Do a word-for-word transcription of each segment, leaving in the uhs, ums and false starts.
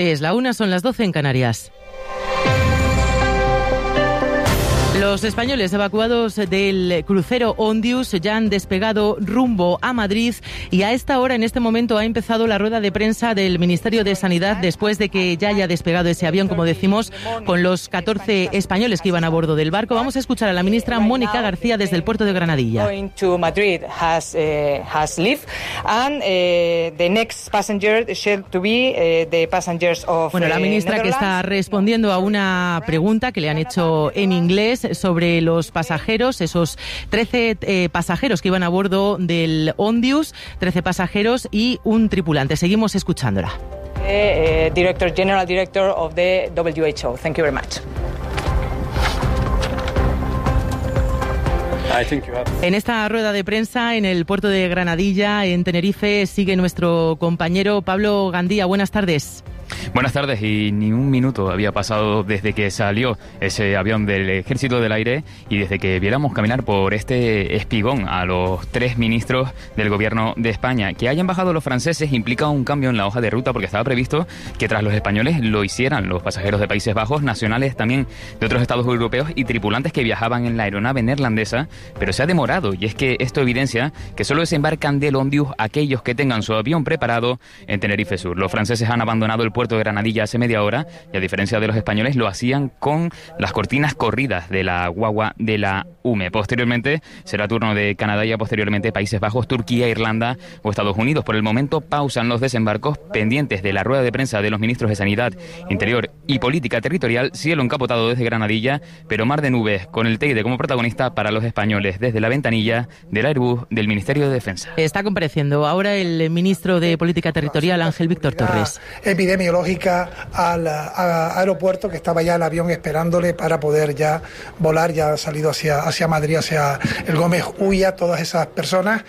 Es la una, son las doce en Canarias. Los españoles evacuados del crucero Ondius ya han despegado rumbo a Madrid y a esta hora, en este momento, ha empezado la rueda de prensa del Ministerio de Sanidad después de que ya haya despegado ese avión, como decimos, con los catorce españoles que iban a bordo del barco. Vamos a escuchar a la ministra Mónica García desde el puerto de Granadilla. Bueno, la ministra, que está respondiendo a una pregunta que le han hecho en inglés sobre los pasajeros, esos trece eh, pasajeros que iban a bordo del Ondius, trece pasajeros y un tripulante. Seguimos escuchándola. Eh, Director General Director of the W H O. Thank you very much. En esta rueda de prensa en el puerto de Granadilla, en Tenerife, sigue nuestro compañero Pablo Gandía. Buenas tardes. Buenas tardes, y ni un minuto había pasado desde que salió ese avión del Ejército del Aire y desde que viéramos caminar por este espigón a los tres ministros del Gobierno de España. Que hayan bajado los franceses implica un cambio en la hoja de ruta, porque estaba previsto que tras los españoles lo hicieran los pasajeros de Países Bajos, nacionales también de otros estados europeos y tripulantes que viajaban en la aeronave neerlandesa, pero se ha demorado, y es que esto evidencia que solo desembarcan del Ondius aquellos que tengan su avión preparado en Tenerife Sur. Los franceses han abandonado el puerto de Granadilla hace media hora y, a diferencia de los españoles, lo hacían con las cortinas corridas de la guagua de la U M E. Posteriormente será turno de Canadá y a posteriormente Países Bajos, Turquía, Irlanda o Estados Unidos. Por el momento pausan los desembarcos, pendientes de la rueda de prensa de los ministros de Sanidad, Interior y Política Territorial. Cielo encapotado desde Granadilla, pero mar de nubes, con el Teide como protagonista para los españoles desde la ventanilla del Airbus del Ministerio de Defensa. Está compareciendo ahora el ministro de Política Territorial, Ángel Víctor Torres. Epidemiológica al a, aeropuerto, que estaba ya el avión esperándole para poder ya volar. Ya ha salido hacia, hacia Madrid, hacia el Gómez Ulla. Todas esas personas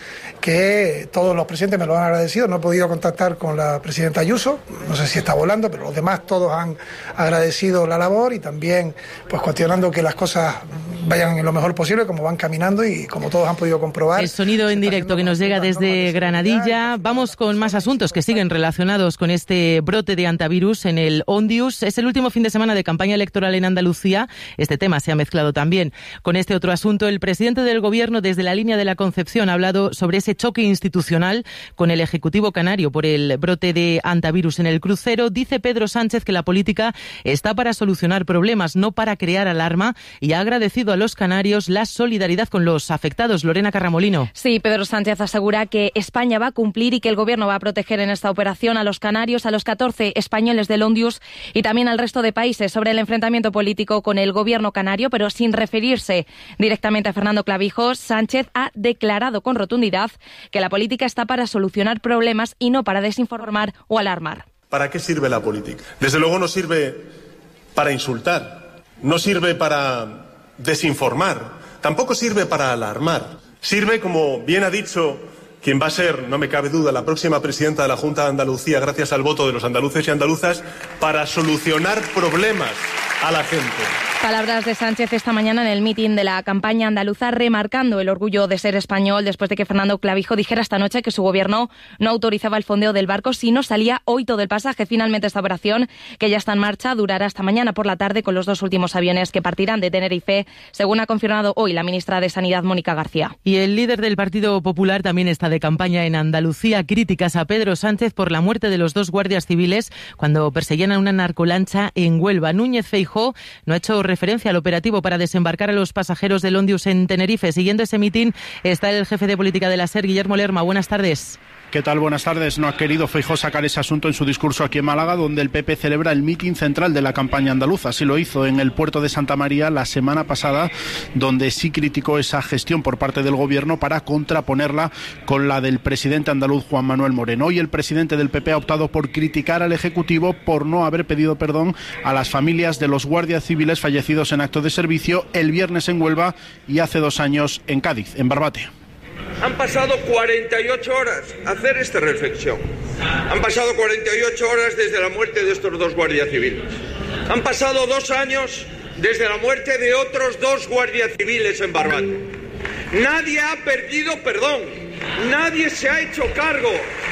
que todos los presidentes me lo han agradecido. No he podido contactar con la presidenta Ayuso, no sé si está volando, pero los demás todos han agradecido la labor y también pues cuestionando que las cosas vayan en lo mejor posible, como van caminando y como todos han podido comprobar. El sonido en directo que nos llega desde Granadilla. Vamos con más asuntos que siguen relacionados con este brote de antivirus en el Ondius. Es el último fin de semana de campaña electoral en Andalucía. Este tema se ha mezclado también con este otro asunto. El presidente del Gobierno, desde la línea de la Concepción, ha hablado sobre ese choque institucional con el Ejecutivo canario por el brote de antivirus en el crucero. Dice Pedro Sánchez que la política está para solucionar problemas, no para crear alarma, y ha agradecido a los canarios la solidaridad con los afectados. Lorena Carramolino. Sí, Pedro Sánchez asegura que España va a cumplir y que el Gobierno va a proteger en esta operación a los canarios, a los catorce españoles del Ondius y también al resto de países. Sobre el enfrentamiento político con el Gobierno canario, pero sin referirse directamente a Fernando Clavijos, Sánchez ha declarado con rotundidad que la política está para solucionar problemas y no para desinformar o alarmar. ¿Para qué sirve la política? Desde luego no sirve para insultar, no sirve para desinformar, tampoco sirve para alarmar. Sirve, como bien ha dicho quien va a ser, no me cabe duda, la próxima presidenta de la Junta de Andalucía, gracias al voto de los andaluces y andaluzas, para solucionar problemas a la gente. Palabras de Sánchez esta mañana en el mitin de la campaña andaluza, remarcando el orgullo de ser español después de que Fernando Clavijo dijera esta noche que su gobierno no autorizaba el fondeo del barco si no salía hoy todo el pasaje. Finalmente, esta operación, que ya está en marcha, durará hasta mañana por la tarde con los dos últimos aviones que partirán de Tenerife, según ha confirmado hoy la ministra de Sanidad, Mónica García. Y el líder del Partido Popular también está de campaña en Andalucía. Críticas a Pedro Sánchez por la muerte de los dos guardias civiles cuando perseguían a una narcolancha en Huelva. Núñez Feijóo no ha hecho referencia al operativo para desembarcar a los pasajeros del Ondius en Tenerife. Siguiendo ese mitin está el jefe de política de la SER, Guillermo Lerma. Buenas tardes. ¿Qué tal? Buenas tardes. No ha querido Feijóo sacar ese asunto en su discurso aquí en Málaga, donde el P P celebra el mitin central de la campaña andaluza. Así lo hizo en el puerto de Santa María la semana pasada, donde sí criticó esa gestión por parte del Gobierno para contraponerla con la del presidente andaluz Juan Manuel Moreno. Hoy el presidente del P P ha optado por criticar al Ejecutivo por no haber pedido perdón a las familias de los guardias civiles fallecidos en acto de servicio el viernes en Huelva y hace dos años en Cádiz, en Barbate. Han pasado cuarenta y ocho horas a hacer esta reflexión. Han pasado cuarenta y ocho horas desde la muerte de estos dos guardias civiles. Han pasado dos años desde la muerte de otros dos guardias civiles en Barbate. Nadie ha perdido perdón. Nadie se ha hecho cargo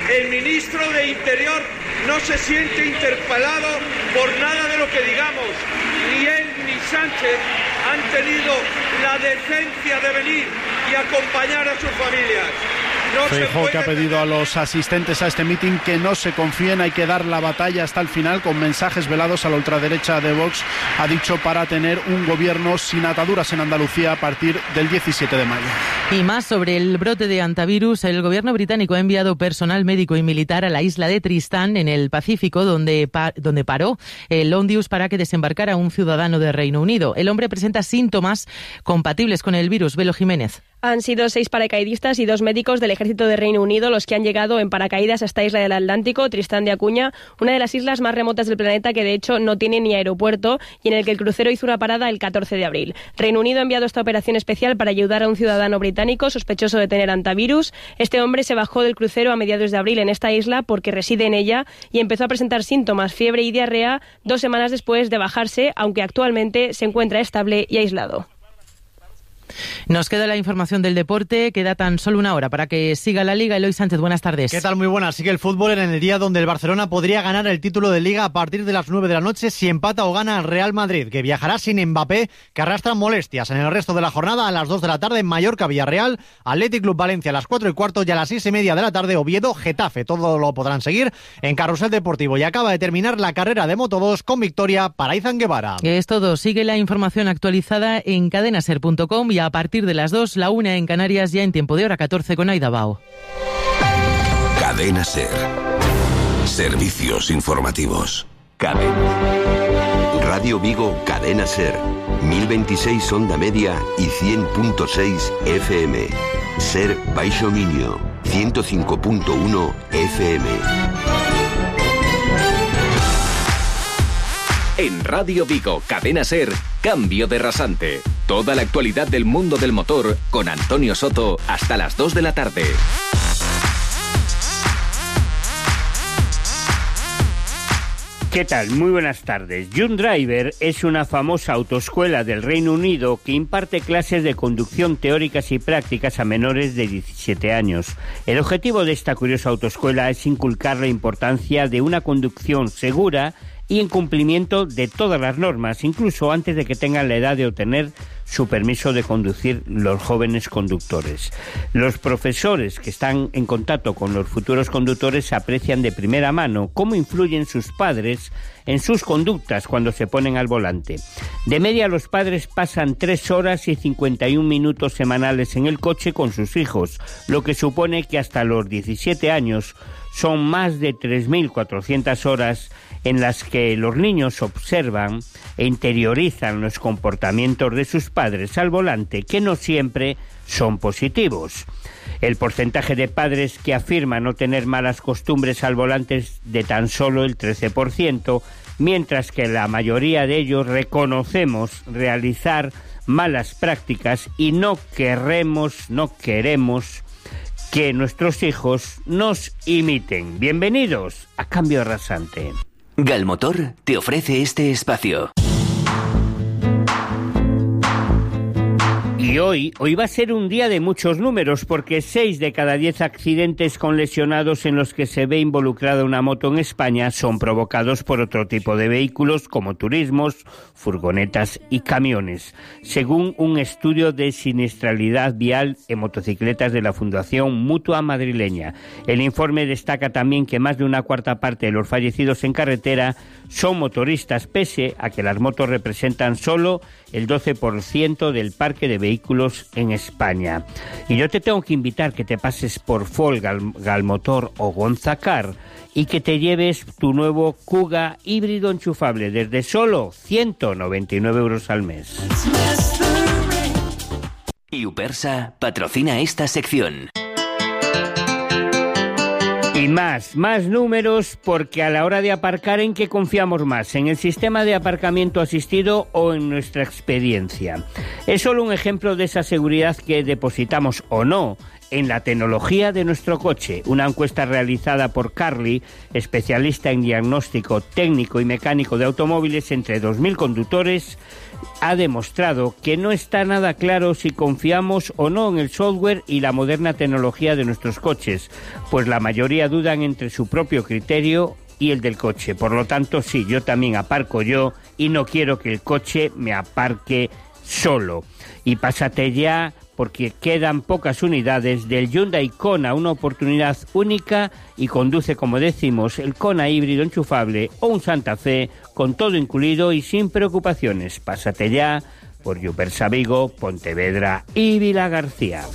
El ministro de Interior no se siente interpelado por nada de lo que digamos. Ni él ni Sánchez han tenido la decencia de venir y acompañar a sus familias. No Feijóo, que ha pedido a los asistentes a este mitin que no se confíen, hay que dar la batalla hasta el final, con mensajes velados a la ultraderecha de Vox, ha dicho, para tener un gobierno sin ataduras en Andalucía a partir del diecisiete de mayo. Y más sobre el brote de hantavirus. El gobierno británico ha enviado personal médico y militar a la isla de Tristán, en el Pacífico, donde, pa- donde paró el Ondius para que desembarcara un ciudadano de Reino Unido. El hombre presenta síntomas compatibles con el virus. Velo Jiménez. Han sido seis paracaidistas y dos médicos del ejército de Reino Unido los que han llegado en paracaídas a esta isla del Atlántico, Tristán de Acuña, una de las islas más remotas del planeta que de hecho no tiene ni aeropuerto y en el que el crucero hizo una parada el catorce de abril. Reino Unido ha enviado esta operación especial para ayudar a un ciudadano británico sospechoso de tener hantavirus. Este hombre se bajó del crucero a mediados de abril en esta isla porque reside en ella y empezó a presentar síntomas, fiebre y diarrea dos semanas después de bajarse, aunque actualmente se encuentra estable y aislado. Nos queda la información del deporte, queda tan solo una hora para que siga la Liga. Eloy Sánchez, buenas tardes. ¿Qué tal? Muy buenas. Sigue el fútbol en el día donde el Barcelona podría ganar el título de Liga a partir de las nueve de la noche si empata o gana el Real Madrid, que viajará sin Mbappé, que arrastra molestias. En el resto de la jornada, a las dos de la tarde, Mallorca, Villarreal, Athletic Club Valencia a las cuatro y cuarto y a las seis y media de la tarde, Oviedo, Getafe. Todo lo podrán seguir en Carrusel Deportivo. Y acaba de terminar la carrera de Moto dos con victoria para Izan Guevara. Es todo. Sigue la información actualizada en cadenaser punto com y a partir de las dos, la una en Canarias, ya en tiempo de hora catorce con Aida Bao. Cadena Ser. Servicios informativos. Cadena. Radio Vigo, Cadena Ser. mil veintiséis onda media y cien punto seis F M. Ser Baixo Minio, ciento cinco punto uno F M. En Radio Vigo, Cadena Ser, Cambio de Rasante. Toda la actualidad del mundo del motor con Antonio Soto hasta las dos de la tarde. ¿Qué tal? Muy buenas tardes. Young Driver es una famosa autoescuela del Reino Unido que imparte clases de conducción teóricas y prácticas a menores de diecisiete años. El objetivo de esta curiosa autoescuela es inculcar la importancia de una conducción segura y en cumplimiento de todas las normas, incluso antes de que tengan la edad de obtener su permiso de conducir los jóvenes conductores. Los profesores que están en contacto con los futuros conductores aprecian de primera mano cómo influyen sus padres en sus conductas cuando se ponen al volante. De media, los padres pasan tres horas y cincuenta y un minutos semanales en el coche con sus hijos, lo que supone que hasta los diecisiete años son más de tres mil cuatrocientas horas en las que los niños observan e interiorizan los comportamientos de sus padres al volante, que no siempre son positivos. El porcentaje de padres que afirman no tener malas costumbres al volante es de tan solo el trece por ciento, mientras que la mayoría de ellos reconocemos realizar malas prácticas y no queremos, no queremos que nuestros hijos nos imiten. Bienvenidos a Cambio Rasante. Galmotor te ofrece este espacio. Y hoy, hoy va a ser un día de muchos números, porque seis de cada diez accidentes con lesionados en los que se ve involucrada una moto en España son provocados por otro tipo de vehículos como turismos, furgonetas y camiones, según un estudio de siniestralidad vial en motocicletas de la Fundación Mutua Madrileña. El informe destaca también que más de una cuarta parte de los fallecidos en carretera son motoristas, pese a que las motos representan solo el doce por ciento del parque de vehículos en España. Y yo te tengo que invitar que te pases por Fol, Gal, Galmotor o Gonzacar y que te lleves tu nuevo Kuga híbrido enchufable desde solo ciento noventa y nueve euros al mes. Y Upersa patrocina esta sección. Y más, más números, porque a la hora de aparcar, ¿en qué confiamos más? ¿En el sistema de aparcamiento asistido o en nuestra experiencia? Es solo un ejemplo de esa seguridad que depositamos o no en la tecnología de nuestro coche. Una encuesta realizada por Carly, especialista en diagnóstico técnico y mecánico de automóviles, entre dos mil conductores, ha demostrado que no está nada claro si confiamos o no en el software y la moderna tecnología de nuestros coches, pues la mayoría dudan entre su propio criterio y el del coche. Por lo tanto, sí, yo también aparco yo y no quiero que el coche me aparque solo. Y pásate ya, porque quedan pocas unidades del Hyundai Kona, una oportunidad única, y conduce, como decimos, el Kona híbrido enchufable o un Santa Fe con todo incluido y sin preocupaciones. Pásate ya por Yupersa Vigo, Pontevedra y Vilagarcía.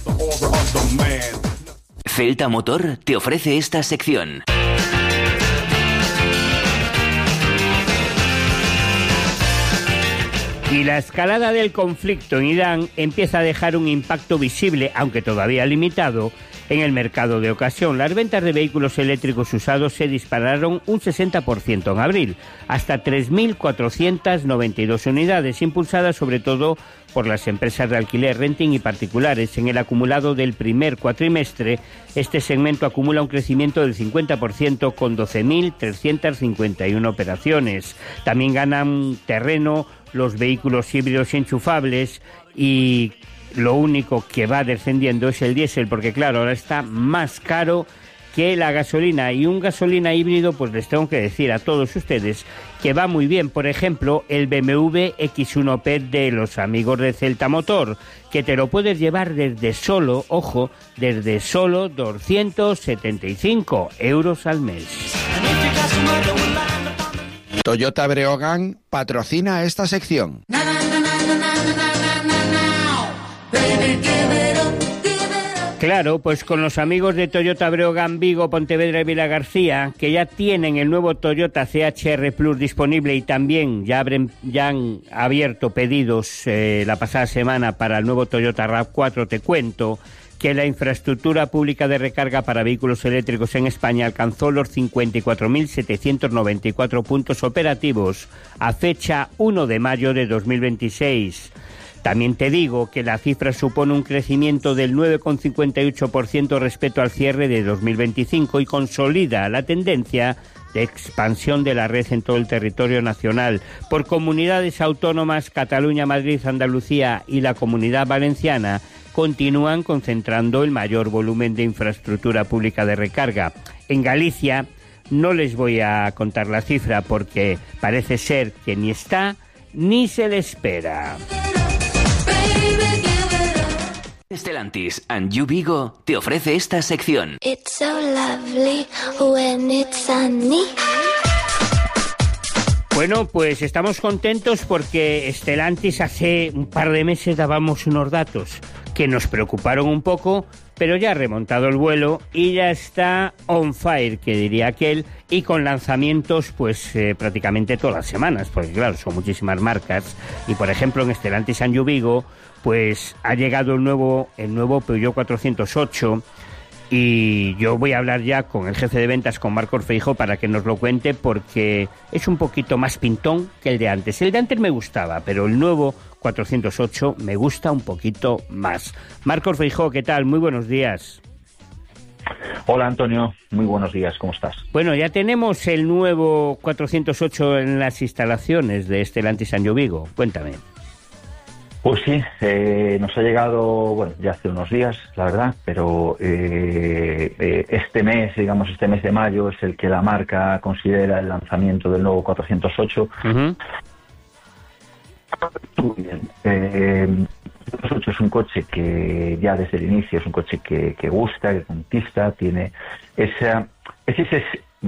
Celta Motor te ofrece esta sección. Y la escalada del conflicto en Irán empieza a dejar un impacto visible, aunque todavía limitado, en el mercado de ocasión. Las ventas de vehículos eléctricos usados se dispararon un sesenta por ciento en abril, hasta tres mil cuatrocientas noventa y dos unidades, impulsadas sobre todo por las empresas de alquiler, renting y particulares. En el acumulado del primer cuatrimestre, este segmento acumula un crecimiento del cincuenta por ciento con doce mil trescientas cincuenta y una operaciones. También ganan terreno los vehículos híbridos enchufables, y lo único que va descendiendo es el diésel, porque claro, ahora está más caro que la gasolina, y un gasolina híbrido, pues les tengo que decir a todos ustedes que va muy bien. Por ejemplo, el B M W X uno P de los amigos de Celta Motor, que te lo puedes llevar desde solo, ojo, desde solo doscientos setenta y cinco euros al mes. Toyota Breogán patrocina esta sección. Claro, pues con los amigos de Toyota Breogán Vigo, Pontevedra y Vilagarcía, que ya tienen el nuevo Toyota C H R Plus disponible, y también ya, abren, ya han abierto pedidos eh, la pasada semana para el nuevo Toyota RAV cuatro, te cuento que la infraestructura pública de recarga para vehículos eléctricos en España alcanzó los cincuenta y cuatro mil setecientos noventa y cuatro puntos operativos a fecha uno de mayo de dos mil veintiséis. También te digo que la cifra supone un crecimiento del nueve coma cincuenta y ocho por ciento respecto al cierre de dos mil veinticinco y consolida la tendencia de expansión de la red en todo el territorio nacional. Por comunidades autónomas, Cataluña, Madrid, Andalucía y la Comunidad Valenciana continúan concentrando el mayor volumen de infraestructura pública de recarga. En Galicia no les voy a contar la cifra porque parece ser que ni está ni se le espera. Stellantis and You Vigo te ofrece esta sección. It's so lovely when it's sunny. Bueno, pues estamos contentos porque Stellantis hace un par de meses dábamos unos datos que nos preocuparon un poco, pero ya ha remontado el vuelo y ya está on fire, que diría aquel, y con lanzamientos pues eh, prácticamente todas las semanas, porque claro, son muchísimas marcas, y por ejemplo en Stellantis and You Vigo pues ha llegado el nuevo, el nuevo Peugeot cuatrocientos ocho, y yo voy a hablar ya con el jefe de ventas, con Marcos Feijóo, para que nos lo cuente, porque es un poquito más pintón que el de antes. El de antes me gustaba, pero el nuevo cuatrocientos ocho me gusta un poquito más. Marcos Feijóo, ¿qué tal? Muy buenos días. Hola Antonio, muy buenos días, ¿cómo estás? Bueno, ya tenemos el nuevo cuatrocientos ocho en las instalaciones de Stellantis and You Vigo. Cuéntame. Pues sí, eh, nos ha llegado, bueno, ya hace unos días, la verdad, pero eh, eh, este mes, digamos, este mes de mayo es el que la marca considera el lanzamiento del nuevo cuatrocientos ocho. Uh-huh. Muy bien. Eh, el cuatrocientos ocho es un coche que ya desde el inicio es un coche que, que gusta, que conquista, tiene esa... Es ese,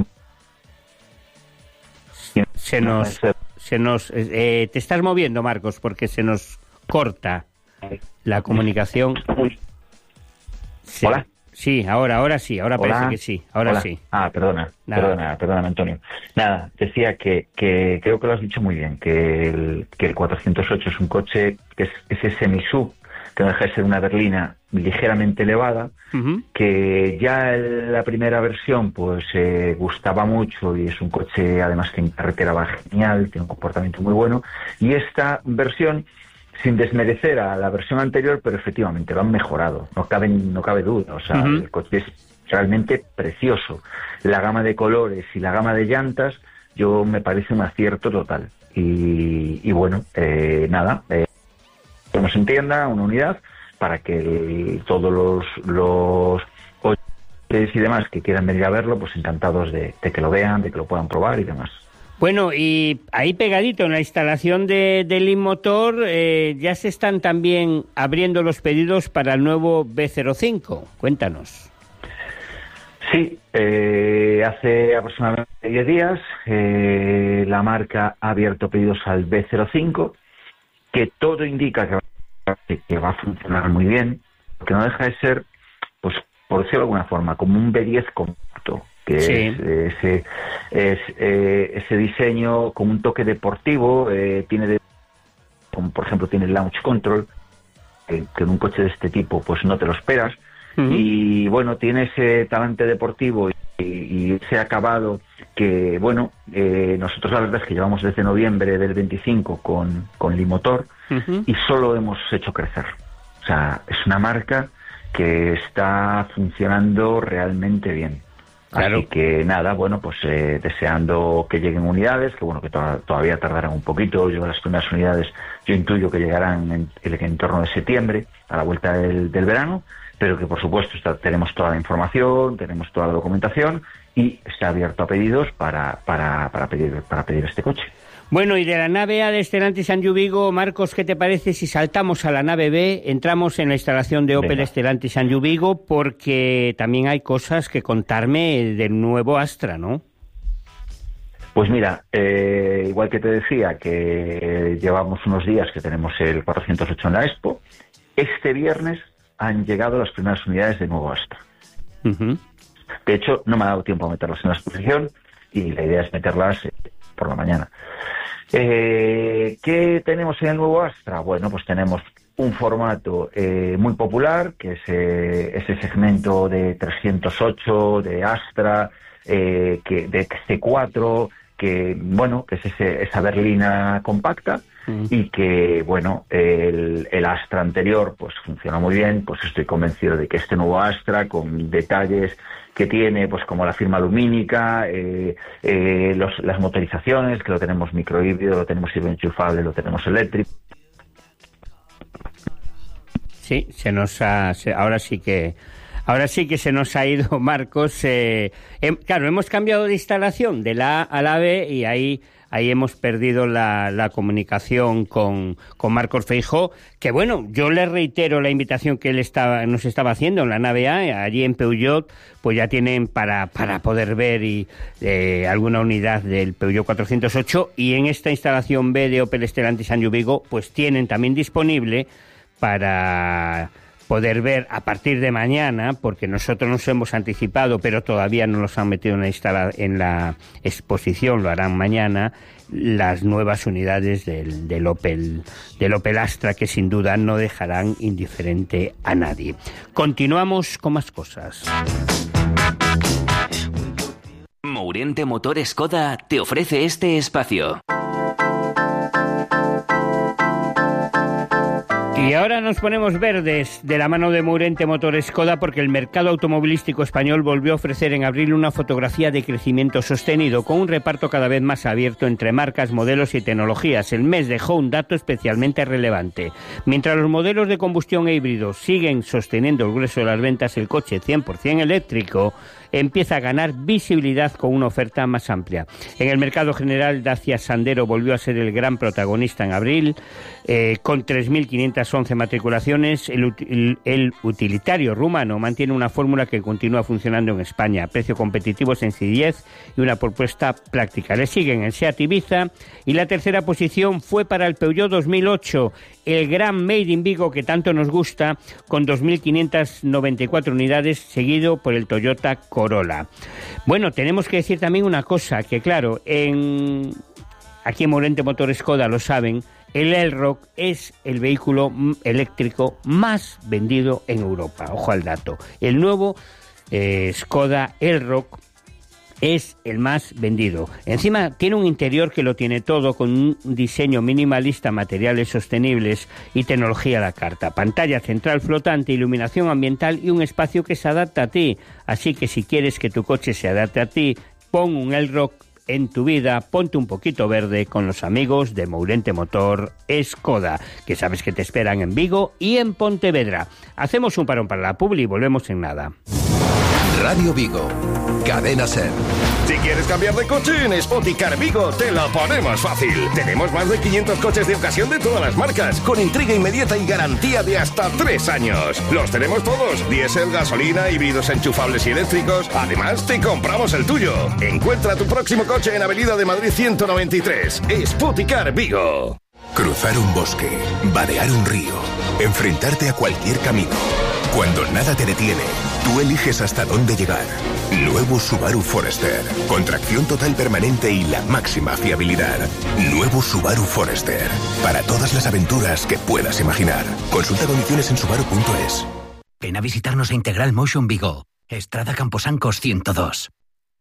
se nos... Se nos eh, te estás moviendo, Marcos, porque se nos corta la comunicación. Sí. ¿Hola? Sí, ahora, ahora sí, ahora ¿Hola? Parece que sí, ahora ¿Hola? sí. Ah, perdona, Nada. perdona, perdóname, Antonio. Nada, decía que, que creo que lo has dicho muy bien, que el, que el cuatrocientos ocho es un coche que es ese semi-sub, que no deja de ser una berlina ligeramente elevada, uh-huh. que ya en la primera versión pues eh, gustaba mucho, y es un coche además que en carretera va genial, tiene un comportamiento muy bueno, y esta versión sin desmerecer a la versión anterior, pero efectivamente lo han mejorado, no cabe, no cabe duda. O sea, uh-huh. el coche es realmente precioso. La gama de colores y la gama de llantas, yo me parece un acierto total. Y, y bueno, eh, nada, eh, tenemos en tienda una unidad para que el, todos los, los oyentes y demás que quieran venir a verlo, pues encantados de, de que lo vean, de que lo puedan probar y demás. Bueno, y ahí pegadito en la instalación de, de Leapmotor eh, ya se están también abriendo los pedidos para el nuevo B cero cinco. Cuéntanos. Sí, eh, hace aproximadamente diez días eh, la marca ha abierto pedidos al B cero cinco, que todo indica que va, que va a funcionar muy bien, que no deja de ser, pues por decirlo de alguna forma, como un B diez compacto. Que sí. es, ese, es eh, ese diseño con un toque deportivo, eh, tiene de, como por ejemplo tiene el launch control, que, que en un coche de este tipo pues no te lo esperas, uh-huh. y bueno, tiene ese talante deportivo y, y ese acabado que bueno, eh, nosotros la verdad es que llevamos desde noviembre del veinticinco con, con Leapmotor, uh-huh. y solo hemos hecho crecer. O sea, es una marca que está funcionando realmente bien. Claro. Así que nada, bueno, pues eh, deseando que lleguen unidades, que bueno, que to- todavía tardarán un poquito. Yo las primeras unidades, yo intuyo que llegarán en, en, en torno de septiembre, a la vuelta del, del verano, pero que por supuesto está, tenemos toda la información, tenemos toda la documentación y está abierto a pedidos para, para, para pedir, para pedir este coche. Bueno, y de la nave A de Stellantis Sanyu Vigo, Marcos, ¿qué te parece si saltamos a la nave B, entramos en la instalación de Opel Venga. Stellantis Sanyu Vigo, porque también hay cosas que contarme del nuevo Astra, ¿no? Pues mira, eh, igual que te decía que llevamos unos días que tenemos el cuatrocientos ocho en la Expo, este viernes han llegado las primeras unidades de nuevo Astra. Uh-huh. De hecho, no me ha dado tiempo a meterlas en la exposición y la idea es meterlas eh, por la mañana. Eh, ¿Qué tenemos en el nuevo Astra? Bueno, pues tenemos un formato eh, muy popular, que es eh, ese segmento de trescientos ocho, de Astra, eh, que, de C cuatro, que bueno, que es ese, esa berlina compacta, mm. y que bueno, el, el Astra anterior pues funciona muy bien. Pues estoy convencido de que este nuevo Astra, con detalles que tiene, pues como la firma lumínica, eh, eh, los, las motorizaciones, que lo tenemos microhíbrido, lo tenemos hidroenchufable, lo tenemos eléctrico. Sí, se nos ha, se, ahora sí que ahora sí que se nos ha ido, Marcos. Eh, eh, claro, hemos cambiado de instalación de la A a la B y ahí ahí hemos perdido la, la comunicación con, con Marcos Feijóo, que bueno, yo le reitero la invitación que él estaba, nos estaba haciendo en la nave A, allí en Peugeot, pues ya tienen para, para poder ver y, eh, alguna unidad del Peugeot cuatrocientos ocho, y en esta instalación B de Opel Stellantis Sanyu Vigo, pues tienen también disponible para poder ver a partir de mañana, porque nosotros nos hemos anticipado, pero todavía no los han metido en la, instala, en la exposición, lo harán mañana, las nuevas unidades del, del, Opel, del Opel Astra, que sin duda no dejarán indiferente a nadie. Continuamos con más cosas. Mourente Motor Skoda te ofrece este espacio. Y ahora nos ponemos verdes de la mano de Mourente Motor Skoda, porque el mercado automovilístico español volvió a ofrecer en abril una fotografía de crecimiento sostenido, con un reparto cada vez más abierto entre marcas, modelos y tecnologías. El mes dejó un dato especialmente relevante. Mientras los modelos de combustión e híbridos siguen sosteniendo el grueso de las ventas, el coche cien por ciento eléctrico empieza a ganar visibilidad con una oferta más amplia. En el mercado general, Dacia Sandero volvió a ser el gran protagonista en abril, eh, con tres mil quinientas once matriculaciones. El, el, el utilitario rumano mantiene una fórmula que continúa funcionando en España: precio competitivo, sencillez y una propuesta práctica. Le siguen el Seat Ibiza, y la tercera posición fue para el Peugeot dos mil ocho, el gran Made in Vigo que tanto nos gusta, con dos mil quinientas noventa y cuatro unidades, seguido por el Toyota Corolla. Bueno, tenemos que decir también una cosa, que claro, en aquí en Mourente Motor Skoda lo saben, el Elroq es el vehículo eléctrico más vendido en Europa. Ojo al dato. El nuevo eh, Skoda Elroq es el más vendido. Encima tiene un interior que lo tiene todo, con un diseño minimalista, materiales sostenibles y tecnología a la carta. Pantalla central flotante, iluminación ambiental y un espacio que se adapta a ti. Así que si quieres que tu coche se adapte a ti, pon un Elrock en tu vida, ponte un poquito verde con los amigos de Mourente Motor Skoda, que sabes que te esperan en Vigo y en Pontevedra. Hacemos un parón para la publi y volvemos en nada. Radio Vigo, Cadena Ser. Si quieres cambiar de coche, en Spoticar Vigo te lo ponemos fácil. Tenemos más de quinientos coches de ocasión de todas las marcas, con entrega inmediata y garantía de hasta tres años. Los tenemos todos, diésel, gasolina, híbridos enchufables y eléctricos. Además, te compramos el tuyo. Encuentra tu próximo coche en Avenida de Madrid ciento noventa y tres. Spoticar Vigo. Cruzar un bosque, vadear un río, enfrentarte a cualquier camino. Cuando nada te detiene, tú eliges hasta dónde llegar. Nuevo Subaru Forester. Con tracción total permanente y la máxima fiabilidad. Nuevo Subaru Forester. Para todas las aventuras que puedas imaginar. Consulta condiciones en subaru punto es. Ven a visitarnos a Integral Motion Vigo. Estrada Camposancos ciento dos.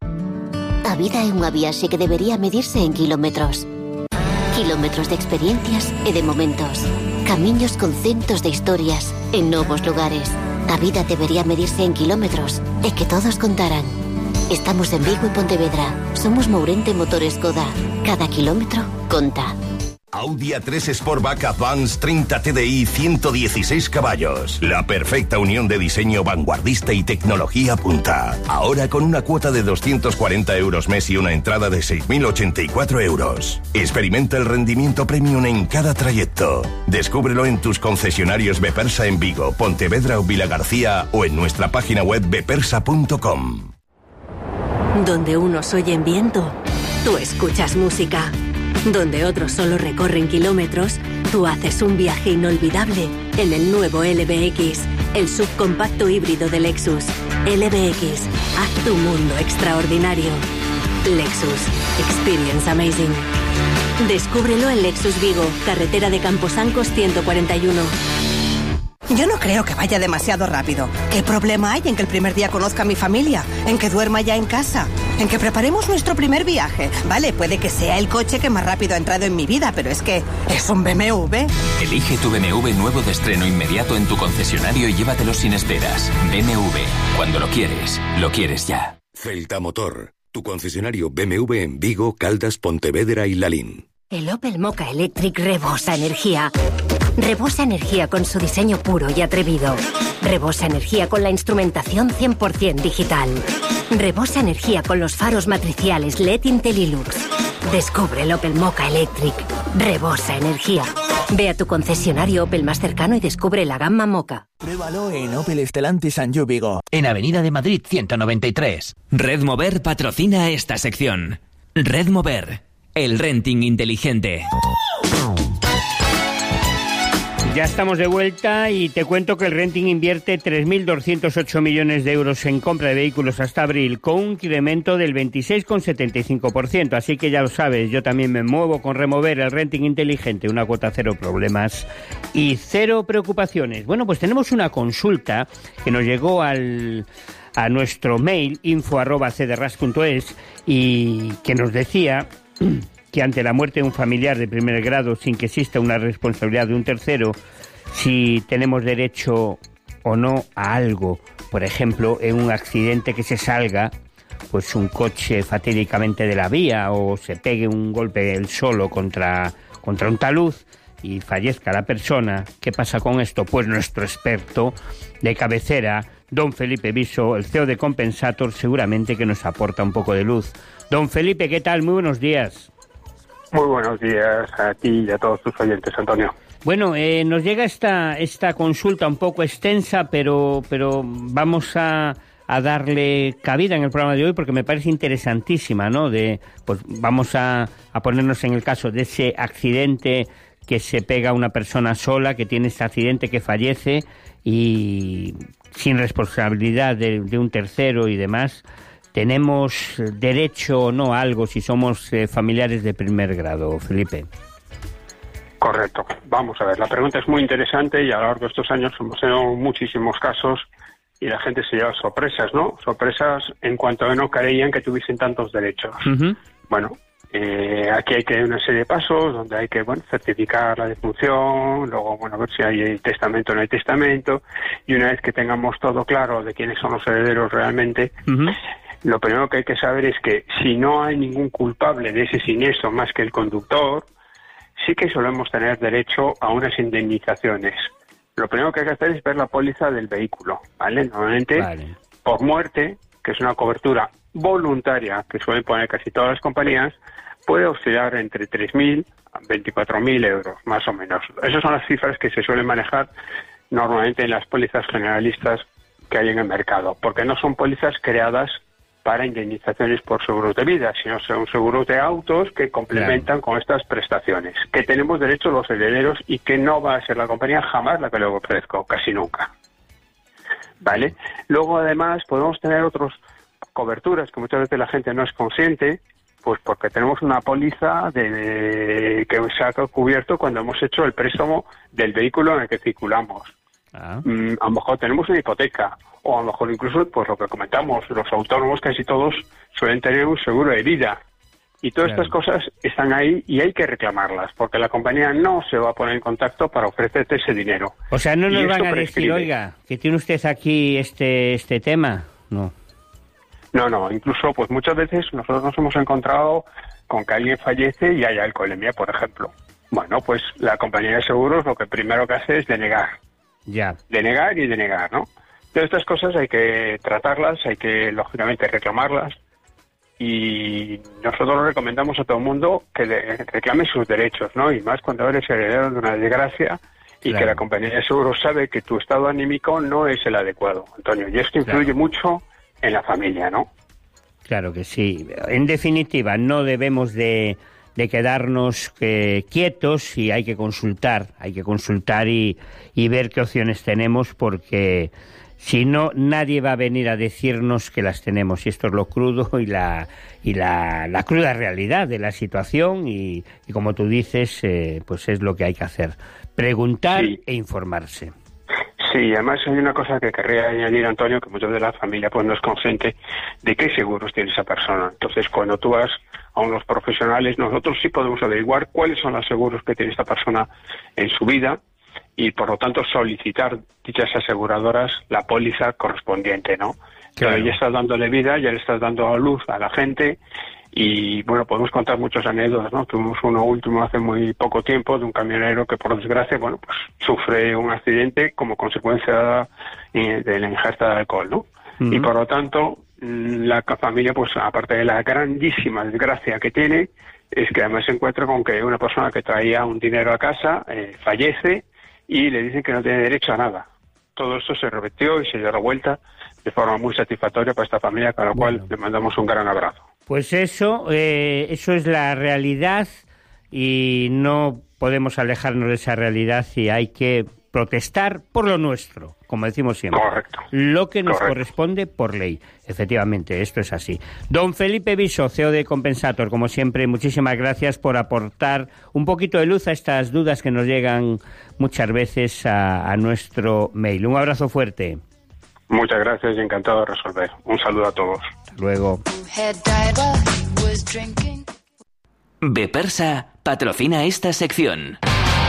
A vida é unha viaxe que debería medirse en kilómetros. Kilómetros de experiencias e de momentos. Camiños con centos de historias en novos lugares. A vida debería medirse en kilómetros e que todos contaran. Estamos en Vigo e Pontevedra. Somos Mourente Motor Skoda. Cada kilómetro conta. Audi A tres Sportback Advance treinta T D I ciento dieciséis caballos. La perfecta unión de diseño vanguardista y tecnología punta. Ahora con una cuota de doscientos cuarenta euros mes y una entrada de seis mil ochenta y cuatro euros. Experimenta el rendimiento premium en cada trayecto. Descúbrelo en tus concesionarios Bepersa en Vigo, Pontevedra o Vilagarcía o en nuestra página web bepersa punto com. Donde unos oyen viento, tú escuchas música. Donde otros solo recorren kilómetros, tú haces un viaje inolvidable en el nuevo L B X, el subcompacto híbrido de Lexus. L B X, haz tu mundo extraordinario. Lexus, experience amazing. Descúbrelo en Lexus Vigo, carretera de Camposancos ciento cuarenta y uno. Yo no creo que vaya demasiado rápido. ¿Qué problema hay en que el primer día conozca a mi familia? ¿En que duerma ya en casa? ¿En que preparemos nuestro primer viaje? Vale, puede que sea el coche que más rápido ha entrado en mi vida, pero es que es un B M W. Elige tu B M W nuevo de estreno inmediato en tu concesionario y llévatelo sin esperas. B M W. Cuando lo quieres, lo quieres ya. Celta Motor. Tu concesionario B M W en Vigo, Caldas, Pontevedra y Lalín. El Opel Mokka Electric rebosa energía. Rebosa energía con su diseño puro y atrevido. Rebosa energía con la instrumentación cien por ciento digital. Rebosa energía con los faros matriciales L E D Intellilux. Descubre el Opel Mokka Electric. Rebosa energía. Ve a tu concesionario Opel más cercano y descubre la gama Mokka. Pruébalo en Opel Stellantis San Vigo. En Avenida de Madrid ciento noventa y tres. Red Mover patrocina esta sección. Red Mover, el renting inteligente. Ya estamos de vuelta y te cuento que el renting invierte tres mil doscientos ocho millones de euros en compra de vehículos hasta abril, con un incremento del veintiséis coma setenta y cinco por ciento. Así que ya lo sabes, yo también me muevo con Remover, el renting inteligente, una cuota cero problemas y cero preocupaciones. Bueno, pues tenemos una consulta que nos llegó al... a nuestro mail info arroba c d r a s punto es y que nos decía que ante la muerte de un familiar de primer grado sin que exista una responsabilidad de un tercero, si tenemos derecho o no a algo, por ejemplo, en un accidente que se salga pues un coche fatídicamente de la vía o se pegue un golpe él solo contra, contra un talud y fallezca la persona. ¿Qué pasa con esto? Pues nuestro experto de cabecera, don Felipe Viso, el C E O de Compensator, seguramente que nos aporta un poco de luz. Don Felipe, ¿qué tal? Muy buenos días. Muy buenos días a ti y a todos tus oyentes, Antonio. Bueno, eh, nos llega esta esta consulta un poco extensa, pero pero vamos a, a darle cabida en el programa de hoy porque me parece interesantísima, ¿no? De, pues vamos a, a ponernos en el caso de ese accidente que se pega a una persona sola, que tiene este accidente, que fallece y sin responsabilidad de, de un tercero y demás. ¿Tenemos derecho o no a algo si somos eh, familiares de primer grado, Felipe? Correcto. Vamos a ver, la pregunta es muy interesante y a lo largo de estos años hemos tenido muchísimos casos y la gente se lleva sorpresas, ¿no? Sorpresas en cuanto a no creían que tuviesen tantos derechos. Uh-huh. Bueno, eh, aquí hay que dar una serie de pasos donde hay que, bueno, certificar la defunción, luego, bueno, ver si hay testamento o no hay testamento, y una vez que tengamos todo claro de quiénes son los herederos realmente, uh-huh. lo primero que hay que saber es que si no hay ningún culpable de ese siniestro más que el conductor, sí que solemos tener derecho a unas indemnizaciones. Lo primero que hay que hacer es ver la póliza del vehículo, ¿vale? Normalmente, vale. por muerte, que es una cobertura voluntaria que suelen poner casi todas las compañías, puede oscilar entre tres mil a veinticuatro mil euros, más o menos. Esas son las cifras que se suelen manejar normalmente en las pólizas generalistas que hay en el mercado, porque no son pólizas creadas para indemnizaciones por seguros de vida, sino son seguros de autos que complementan claro. con estas prestaciones, que tenemos derecho los herederos y que no va a ser la compañía jamás la que lo ofrezca, casi nunca. ¿Vale? Luego, además, podemos tener otras coberturas que muchas veces la gente no es consciente, pues porque tenemos una póliza de, de, que se ha cubierto cuando hemos hecho el préstamo del vehículo en el que circulamos. Ah. Mm, a lo mejor tenemos una hipoteca, o a lo mejor incluso, pues lo que comentamos, los autónomos casi todos suelen tener un seguro de vida. Y todas claro. estas cosas están ahí y hay que reclamarlas, porque la compañía no se va a poner en contacto para ofrecerte ese dinero. O sea, no nos van a prescribe. decir, oiga, que tiene usted aquí este este tema. No. No, no, incluso pues muchas veces nosotros nos hemos encontrado con que alguien fallece y hay alcoholemia, por ejemplo. Bueno, pues la compañía de seguros lo que primero que hace es denegar. Ya. Denegar y denegar, ¿no? Todas estas cosas hay que tratarlas, hay que, lógicamente, reclamarlas. Y nosotros recomendamos a todo el mundo que le reclame sus derechos, ¿no? Y más cuando eres heredero de una desgracia y claro. que la compañía de seguros sabe que tu estado anímico no es el adecuado, Antonio. Y esto influye claro. mucho en la familia, ¿no? Claro que sí. En definitiva, no debemos de, de quedarnos eh, quietos y hay que consultar, hay que consultar y, y ver qué opciones tenemos, porque si no, nadie va a venir a decirnos que las tenemos. Y esto es lo crudo y la y la, la cruda realidad de la situación. Y, y como tú dices, eh, pues es lo que hay que hacer. Preguntar sí. e informarse. Sí, además hay una cosa que querría añadir, Antonio, que muchos de la familia pues no es consciente de qué seguros tiene esa persona. Entonces, cuando tú vas a unos profesionales, nosotros sí podemos averiguar cuáles son los seguros que tiene esta persona en su vida, y por lo tanto solicitar dichas aseguradoras la póliza correspondiente, ¿no? Claro. Pero ya estás dándole vida, ya le estás dando luz a la gente y, bueno, podemos contar muchas anécdotas, ¿no? Tuvimos uno último hace muy poco tiempo de un camionero que, por desgracia, bueno, pues sufre un accidente como consecuencia de la ingesta de alcohol, ¿no? Uh-huh. Y por lo tanto, la familia, pues aparte de la grandísima desgracia que tiene, es que además se encuentra con que una persona que traía un dinero a casa eh, fallece y le dicen que no tiene derecho a nada. Todo esto se revirtió y se dio la vuelta de forma muy satisfactoria para esta familia, con lo bueno. cual le mandamos un gran abrazo. Pues eso, eh, eso es la realidad y no podemos alejarnos de esa realidad y hay que protestar por lo nuestro, como decimos siempre. Correcto. Lo que nos Correcto. corresponde por ley. Efectivamente, esto es así. Don Felipe Viso, C E O de Compensator, como siempre, muchísimas gracias por aportar un poquito de luz a estas dudas que nos llegan muchas veces a, a nuestro mail. Un abrazo fuerte. Muchas gracias y encantado de resolver. Un saludo a todos. Hasta luego. Bepersa patrocina esta sección.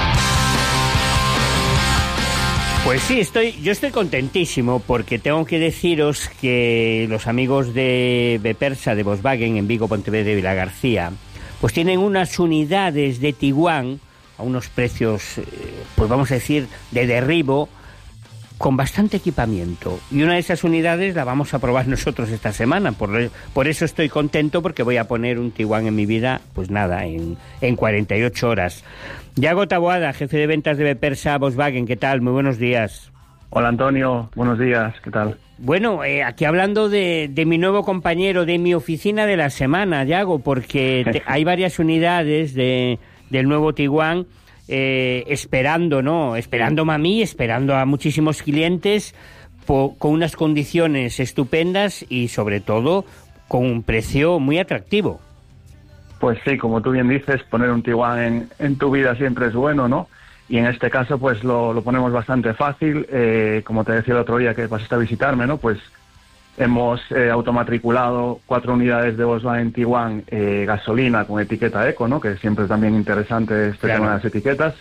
Pues sí, estoy, yo estoy contentísimo porque tengo que deciros que los amigos de Bepersa, de Volkswagen, en Vigo, Pontevedra y Vilagarcía, pues tienen unas unidades de Tiguan a unos precios, eh, pues vamos a decir, de derribo, con bastante equipamiento. Y una de esas unidades la vamos a probar nosotros esta semana. Por, por eso estoy contento, porque voy a poner un Tiguan en mi vida, pues nada, en, en cuarenta y ocho horas. Yago Taboada, jefe de ventas de Bepersa Volkswagen, ¿qué tal? Muy buenos días. Hola Antonio, buenos días, ¿qué tal? Bueno, eh, aquí hablando de, de mi nuevo compañero, de mi oficina de la semana, Yago, porque te, hay varias unidades de, del nuevo Tiguan eh, esperando, ¿no? Esperándome a mí, esperando a muchísimos clientes, po, con unas condiciones estupendas y sobre todo con un precio muy atractivo. Pues sí, como tú bien dices, poner un Tiguan en, en tu vida siempre es bueno, ¿no? y en este caso pues lo, lo ponemos bastante fácil. Eh, como te decía el otro día que pasaste a visitarme, ¿no? Pues hemos eh, automatriculado cuatro unidades de Volkswagen Tiguan eh, gasolina con etiqueta eco, ¿no? Que siempre es también interesante este Claro. tema de las etiquetas.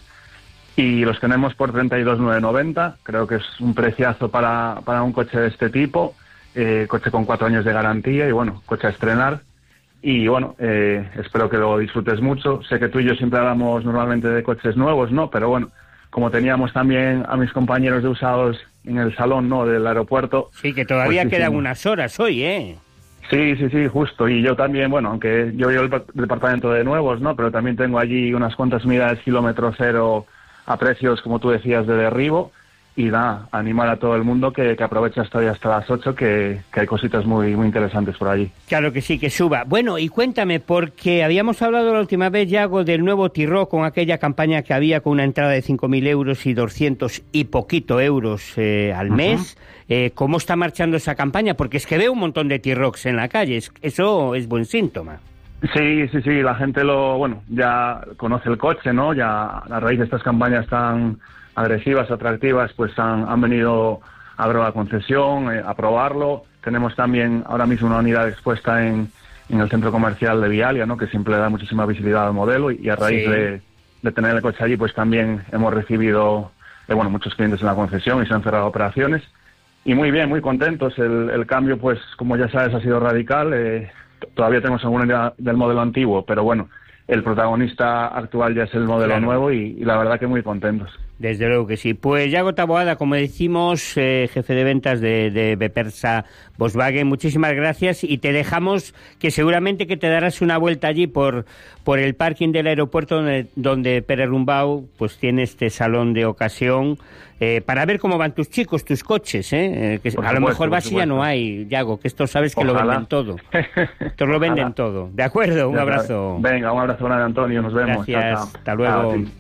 Y los tenemos por treinta y dos mil novecientos noventa. Creo que es un preciazo para, para un coche de este tipo. Eh, coche con cuatro años de garantía y, bueno, coche a estrenar. Y, bueno, eh, espero que lo disfrutes mucho. Sé que tú y yo siempre hablamos normalmente de coches nuevos, ¿no? Pero, bueno, como teníamos también a mis compañeros de usados en el salón, ¿no?, del aeropuerto... Sí, que todavía pues, quedan hicimos... unas horas hoy, ¿eh? Sí, sí, sí, justo. Y yo también, bueno, aunque yo llevo el departamento de nuevos, ¿no? Pero también tengo allí unas cuantas unidades kilómetro cero a precios, como tú decías, de derribo. Y nada, animar a todo el mundo que, que aproveche hasta hoy hasta las ocho, que, que hay cositas muy, muy interesantes por allí. Claro que sí, que suba. Bueno, y cuéntame, porque habíamos hablado la última vez, Yago, del nuevo T-Roc, con aquella campaña que había con una entrada de cinco mil euros y doscientos y poquito euros eh, al mes. Uh-huh. Eh, ¿Cómo está marchando esa campaña? Porque es que veo un montón de T-Rocs en la calle. Eso es buen síntoma. Sí, sí, sí, la gente lo, bueno, ya conoce el coche, ¿no? Ya a raíz de estas campañas tan agresivas, atractivas, pues han, han venido a ver la concesión, eh, a probarlo. Tenemos también ahora mismo una unidad expuesta en, en el centro comercial de Vialia, ¿no?, que siempre le da muchísima visibilidad al modelo, y a raíz sí. de, de tener el coche allí, pues también hemos recibido eh, bueno, muchos clientes en la concesión y se han cerrado operaciones. Y muy bien, muy contentos. El, el cambio, pues como ya sabes, ha sido radical. Eh, todavía tenemos alguna idea del modelo antiguo, pero bueno, el protagonista actual ya es el modelo claro. nuevo y, y la verdad que muy contentos. Desde luego que sí. Pues Yago Taboada, como decimos, eh, jefe de ventas de, de Bepersa Volkswagen, muchísimas gracias, y te dejamos, que seguramente que te darás una vuelta allí por, por el parking del aeropuerto donde, donde Pere Rumbau pues tiene este salón de ocasión, eh, para ver cómo van tus chicos, tus coches, ¿eh? Eh, que a lo mejor vas y ya no hay, Yago, que esto sabes que Ojalá. Lo venden todo. Esto lo venden Ojalá. Todo. De acuerdo, un ya abrazo. Sabes. Venga, un abrazo grande, Antonio, nos vemos. Gracias, chao, chao. Hasta luego. Ah, sí.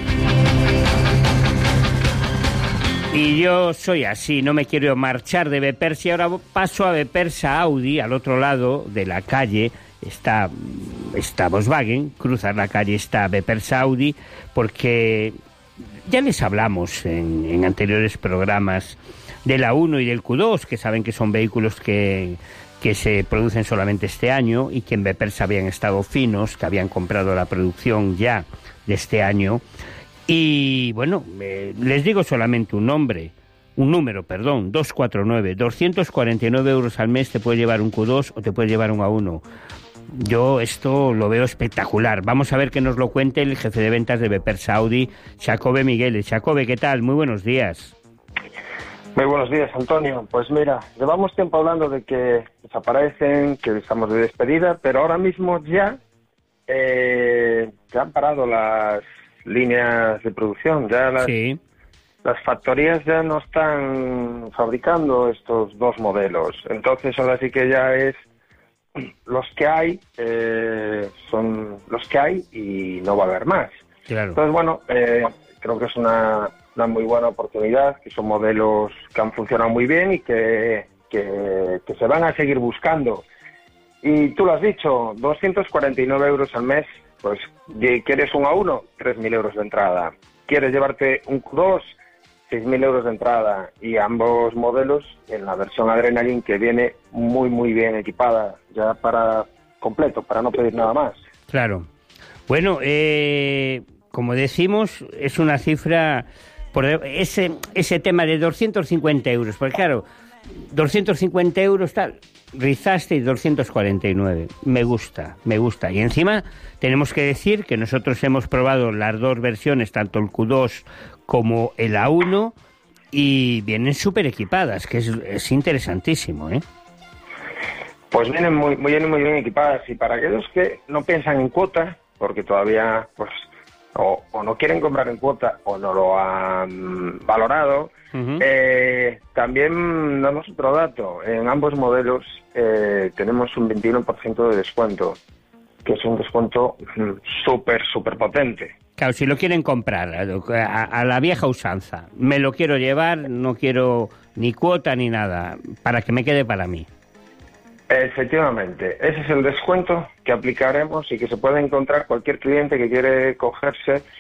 Y yo soy así, no me quiero marchar de Bepersa y ahora paso a Bepersa Audi, al otro lado de la calle está, está Volkswagen, cruzar la calle está Bepersa Audi, porque ya les hablamos en, en anteriores programas de la uno y del Q dos, que saben que son vehículos que, que se producen solamente este año y que en Bepersa habían estado finos, que habían comprado la producción ya de este año. Y bueno, eh, les digo solamente un nombre, un número, perdón, doscientos cuarenta y nueve, doscientos cuarenta y nueve euros al mes te puede llevar un Q dos o te puede llevar un A uno. Yo esto lo veo espectacular. Vamos a ver que nos lo cuente el jefe de ventas de Bepersa Audi, Jacobe Miguel. Jacobe, ¿qué tal? Muy buenos días. Muy buenos días, Antonio. Pues mira, llevamos tiempo hablando de que desaparecen, que estamos de despedida, pero ahora mismo ya eh, se han parado las líneas de producción, ya las, sí. las factorías ya no están fabricando estos dos modelos, entonces ahora sí que ya es los que hay, eh, son los que hay y no va a haber más. Claro. Entonces bueno, eh, creo que es una, una muy buena oportunidad, que son modelos que han funcionado muy bien y que, que, que se van a seguir buscando. Y tú lo has dicho, doscientos cuarenta y nueve euros al mes. Pues, ¿quieres un A uno? tres mil euros de entrada. ¿Quieres llevarte un Q dos? seis mil euros de entrada. Y ambos modelos en la versión Adrenaline, que viene muy, muy bien equipada, ya para completo, para no pedir nada más. Claro. Bueno, eh, como decimos, es una cifra, por ese, ese tema de doscientos cincuenta euros, porque claro, doscientos cincuenta euros tal... rizaste y doscientos cuarenta y nueve. Me gusta, me gusta. Y encima tenemos que decir que nosotros hemos probado las dos versiones, tanto el Q dos como el A uno, y vienen súper equipadas, que es, es interesantísimo, ¿eh? Pues vienen muy, muy bien, muy bien equipadas. Y para aquellos que no piensan en cuota, porque todavía pues o, o no quieren comprar en cuota o no lo han valorado, Uh-huh. Eh, también damos otro dato. En ambos modelos eh, tenemos un veintiuno por ciento de descuento, que es un descuento súper, súper potente. Claro, si lo quieren comprar a, a la vieja usanza, me lo quiero llevar, no quiero ni cuota ni nada, para que me quede para mí. Efectivamente, ese es el descuento que aplicaremos y que se puede encontrar cualquier cliente que quiere cogerse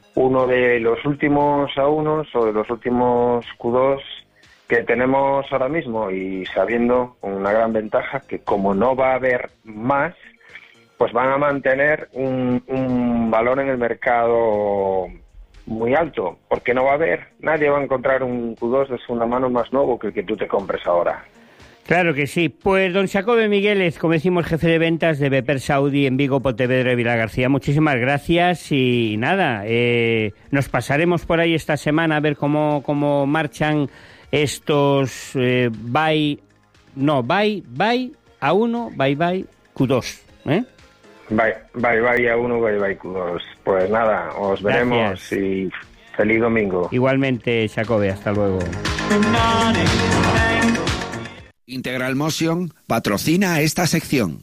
uno de los últimos A uno o de los últimos Q dos que tenemos ahora mismo, y sabiendo con una gran ventaja que como no va a haber más, pues van a mantener un, un valor en el mercado muy alto, porque no va a haber, nadie va a encontrar un Q dos de segunda mano más nuevo que el que tú te compres ahora. Claro que sí. Pues don Xacobe Migueles, como decimos, jefe de ventas de Beper Saudi en Vigo, Pontevedra y Vilagarcía, muchísimas gracias y nada, eh, nos pasaremos por ahí esta semana a ver cómo, cómo marchan estos eh, bye, no, bye, bye A uno, bye bye Q dos, ¿eh? Bye, bye, bye A uno, bye, bye Q dos. Pues nada, os veremos. Gracias. Y feliz domingo. Igualmente, Xacobe, hasta luego. Integral Motion patrocina esta sección.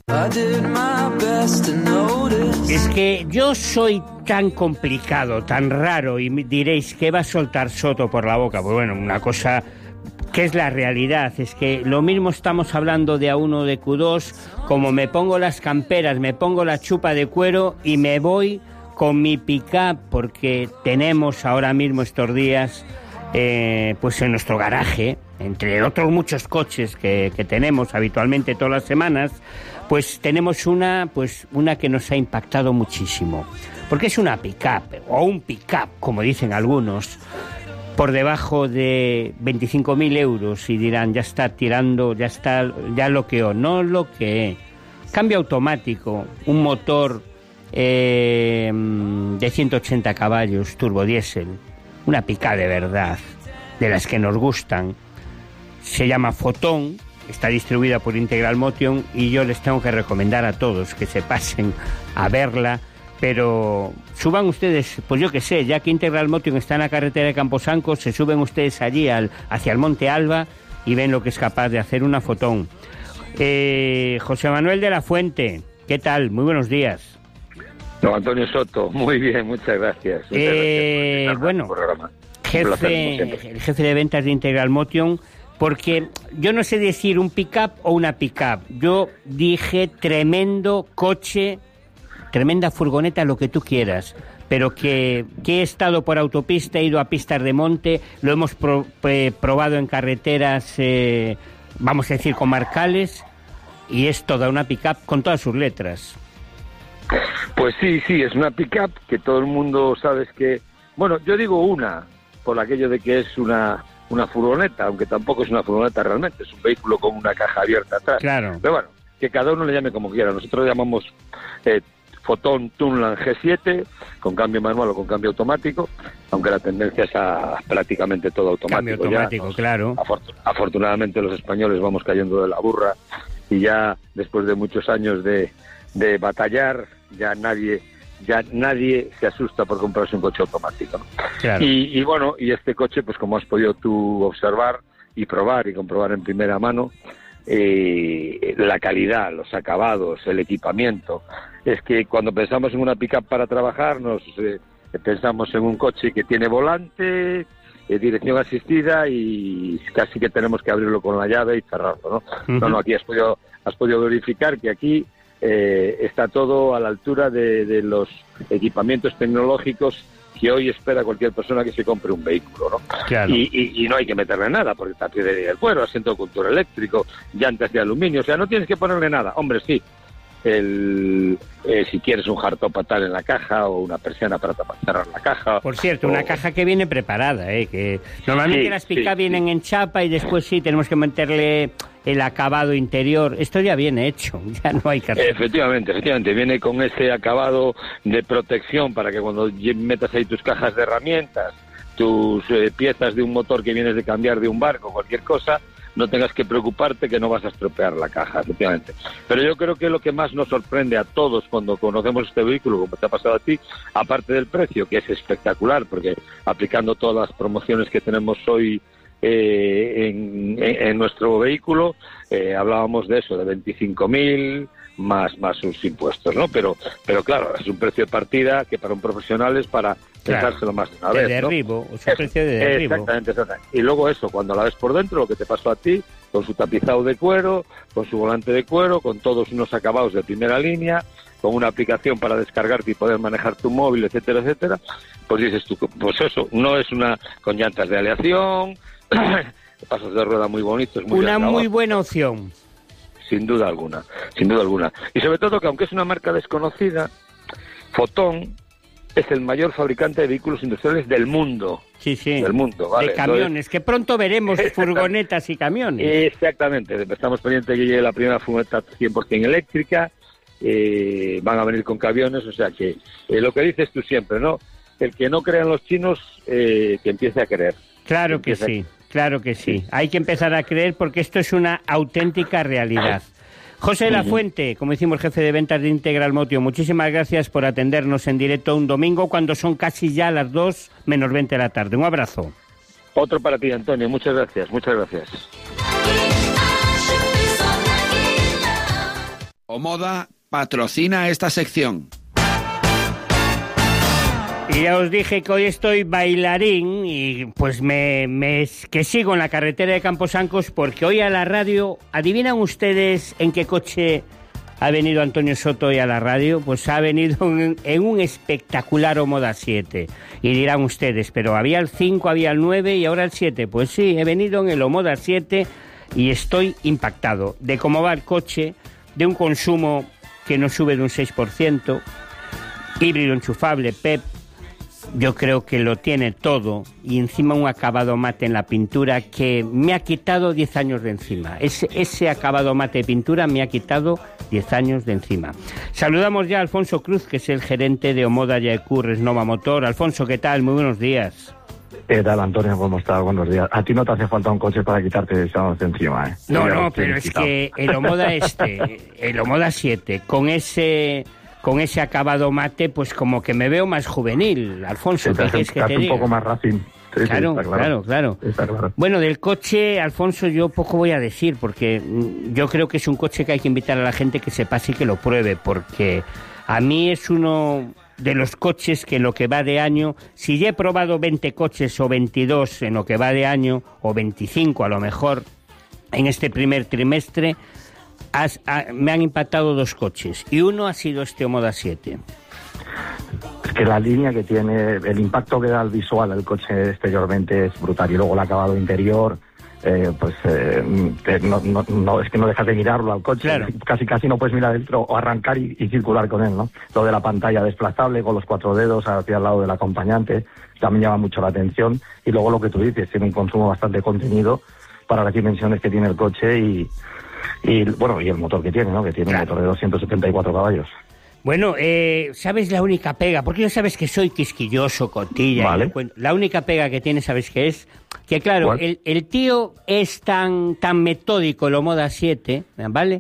Es que yo soy tan complicado, tan raro, y diréis, ¿qué va a soltar Soto por la boca? Pues bueno, una cosa que es la realidad, es que lo mismo estamos hablando de A uno, de Q dos, como me pongo las camperas, me pongo la chupa de cuero y me voy con mi pick-up, porque tenemos ahora mismo estos días, eh, pues en nuestro garaje, entre otros muchos coches que, que tenemos habitualmente todas las semanas, pues tenemos una, pues una que nos ha impactado muchísimo, porque es una pick-up, o un pick-up, como dicen algunos, por debajo de veinticinco mil euros, y dirán, ya está tirando, ya está, ya bloqueó. No bloqueé. Cambio automático, un motor eh, de ciento ochenta caballos, turbodiesel, una pick-up de verdad, de las que nos gustan. Se llama Fotón, está distribuida por Integral Motion, y yo les tengo que recomendar a todos que se pasen a verla. Pero suban ustedes, pues yo qué sé, ya que Integral Motion está en la carretera de Camposanco, se suben ustedes allí al, hacia el Monte Alba y ven lo que es capaz de hacer una Fotón. Eh, José Manuel de la Fuente, ¿qué tal? Muy buenos días. Don Antonio Soto, muy bien, muchas gracias. Muchas eh, gracias bueno, jefe, el jefe de ventas de Integral Motion, porque yo no sé decir un pick-up o una pick-up. Yo dije tremendo coche, tremenda furgoneta, lo que tú quieras, pero que, que he estado por autopista, he ido a pistas de monte, lo hemos pro, eh, probado en carreteras, eh, vamos a decir, comarcales, y es toda una pick-up con todas sus letras. Pues sí, sí, es una pick-up que todo el mundo sabe que... Bueno, yo digo una, por aquello de que es una, una furgoneta, aunque tampoco es una furgoneta realmente, es un vehículo con una caja abierta atrás. Claro. Pero bueno, que cada uno le llame como quiera. Nosotros le llamamos... Eh, Fotón Tunland G siete, con cambio manual o con cambio automático, aunque la tendencia es a prácticamente todo automático. Cambio automático, ya, nos, claro. Afortun- afortunadamente los españoles vamos cayendo de la burra, y ya después de muchos años de, de batallar, ya nadie ya nadie se asusta por comprarse un coche automático, ¿no? Claro. Y, y bueno, y este coche, pues como has podido tú observar y probar y comprobar en primera mano, eh, la calidad, los acabados, el equipamiento. Es que cuando pensamos en una pick-up para trabajar, nos eh, pensamos en un coche que tiene volante, eh, dirección asistida, y casi que tenemos que abrirlo con la llave y cerrarlo, ¿no? Uh-huh. No, no, aquí has podido, has podido verificar que aquí eh, está todo a la altura de, de los equipamientos tecnológicos que hoy espera cualquier persona que se compre un vehículo, ¿no? Claro. Y, y, y no hay que meterle nada, porque está pie de cuero, asiento de cultura eléctrico, llantas de aluminio, o sea, no tienes que ponerle nada. Hombre, sí, el eh, si quieres un hardtop tal en la caja, o una persiana para tapar, cerrar la caja. Por cierto, o... una caja que viene preparada, ¿eh? Que normalmente sí, las pick-up sí, vienen sí. en chapa, y después sí tenemos que meterle el acabado interior. Esto ya viene hecho, ya no hay que hacer. Efectivamente, efectivamente, viene con ese acabado de protección para que cuando metas ahí tus cajas de herramientas, tus eh, piezas de un motor que vienes de cambiar de un barco, cualquier cosa, no tengas que preocuparte que no vas a estropear la caja, efectivamente. Pero yo creo que lo que más nos sorprende a todos cuando conocemos este vehículo, como te ha pasado a ti, aparte del precio, que es espectacular, porque aplicando todas las promociones que tenemos hoy eh, en, en, en nuestro vehículo, eh, hablábamos de eso, de veinticinco mil más más sus impuestos, ¿no? Pero pero claro, es un precio de partida que para un profesional es para pensárselo más de una de vez, derribo, ¿no? es un precio de derribo. Exactamente, exactamente. Y luego eso, cuando la ves por dentro, lo que te pasó a ti, con su tapizado de cuero, con su volante de cuero, con todos unos acabados de primera línea, con una aplicación para descargarte y poder manejar tu móvil, etcétera, etcétera, pues dices tú, pues eso, no es una con llantas de aleación, pasos de rueda muy bonitos, muy una muy acabados. buena opción. Sin duda alguna, sin duda alguna. Y sobre todo que aunque es una marca desconocida, Fotón es el mayor fabricante de vehículos industriales del mundo. Sí, sí. Del mundo, ¿vale? De camiones, Entonces, que pronto veremos furgonetas y camiones. Exactamente. Estamos pendientes de que llegue la primera furgoneta cien por ciento eléctrica. Eh, van a venir con camiones, o sea que eh, lo que dices tú siempre, ¿no? El que no crea en los chinos, eh, que empiece a creer. Claro que sí, claro que sí. Hay que empezar a creer porque esto es una auténtica realidad. José Lafuente, como decimos, jefe de ventas de Integral Motion, muchísimas gracias por atendernos en directo un domingo cuando son casi ya las dos menos veinte de la tarde. Un abrazo. Otro para ti, Antonio. Muchas gracias, muchas gracias. Omoda patrocina esta sección. Y ya os dije que hoy estoy bailarín y pues me, me que sigo en la carretera de Camposancos porque hoy a la radio, ¿adivinan ustedes en qué coche ha venido Antonio Soto hoy a la radio? Pues ha venido en, en un espectacular Omoda siete. Y dirán ustedes, pero había el cinco, había el nueve y ahora el siete. Pues sí, he venido en el Omoda siete y estoy impactado de cómo va el coche, de un consumo que no sube de un seis por ciento, híbrido enchufable, P E P. Yo creo que lo tiene todo y encima un acabado mate en la pintura que me ha quitado diez años de encima. Ese, ese acabado mate de pintura me ha quitado diez años de encima. Saludamos ya a Alfonso Cruz, que es el gerente de Omoda Y Q Resnova Motor. Alfonso, ¿qué tal? Muy buenos días. ¿Qué tal, Antonio? ¿Cómo estás? Buenos días. A ti no te hace falta un coche para quitarte diez años de encima, ¿eh? No, no, pero es que el Omoda este, el Omoda siete, con ese... con ese acabado mate, pues como que me veo más juvenil, Alfonso. ¿Qué es que te un diga? poco más racing. Sí, claro, sí, está claro, claro, está claro. Bueno, del coche, Alfonso, yo poco voy a decir, porque mm, yo creo que es un coche que hay que invitar a la gente que se pase y que lo pruebe, porque a mí es uno de los coches que en lo que va de año, si ya he probado veinte coches o veintidós en lo que va de año, o veinticinco a lo mejor, en este primer trimestre, Has, ha, me han impactado dos coches y uno ha sido este Omoda siete. Es que la línea que tiene, el impacto que da el visual al coche exteriormente es brutal, y luego el acabado interior, eh, pues eh, no, no, no, es que no dejas de mirarlo al coche, claro. casi casi no puedes mirar dentro o arrancar y, y circular con él, ¿no? Lo de la pantalla desplazable con los cuatro dedos hacia el lado del acompañante también llama mucho la atención, y luego lo que tú dices, tiene un consumo bastante contenido para las dimensiones que tiene el coche y Y bueno, y el motor que tiene, ¿no? Que tiene claro. un motor de doscientos setenta y cuatro caballos. Bueno, eh, ¿sabes la única pega? Porque ya sabes que soy quisquilloso, cotilla. Vale. La única pega que tiene, ¿sabes qué es? Que claro, el, el tío es tan, tan metódico, el Omoda siete, ¿vale?